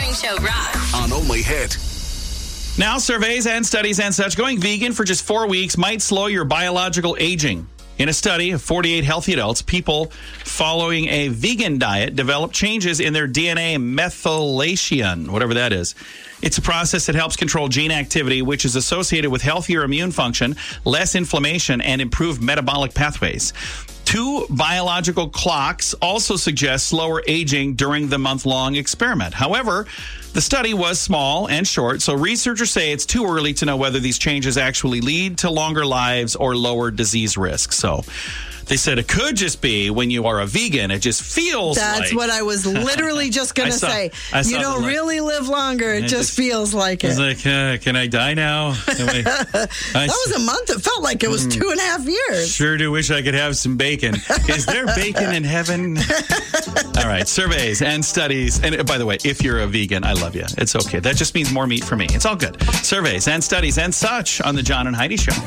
Morning Show rocks. On Only Hit. Now, surveys and studies and such, going vegan for just 4 weeks might slow your biological aging. In a study of 48 healthy adults, people following a vegan diet developed changes in their DNA methylation, whatever that is. It's a process that helps control gene activity, which is associated with healthier immune function, less inflammation, and improved metabolic pathways. 2 biological clocks also suggest slower aging during the month-long experiment. However, the study was small and short, so researchers say it's too early to know whether these changes actually lead to longer lives or lower disease risk. So they said it could just be when you are a vegan, it just feels That's what I was literally just going to say. You don't really live longer. It just feels like it. It's like, can I die now? That was a month. It felt like it was 2.5 years. Sure do wish I could have some bacon. Is there bacon in heaven? All right, surveys and studies. And by the way, if you're a vegan, I love you. It's okay. That just means more meat for me. It's all good. Surveys and studies and such on the John and Heidi Show.